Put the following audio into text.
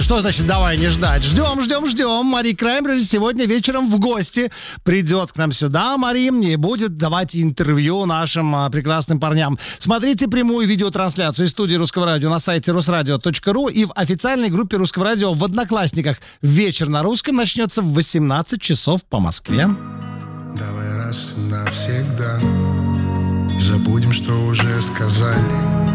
Что значит «давай не ждать»? Ждем. Мари Краймбрери сегодня вечером в гости придет к нам сюда, Мари, и будет давать интервью нашим прекрасным парням. Смотрите прямую видеотрансляцию из студии Русского радио на сайте rusradio.ru и в официальной группе Русского радио в Одноклассниках. Вечер на русском начнется в 18 часов по Москве. Давай раз и навсегда забудем, что уже сказали.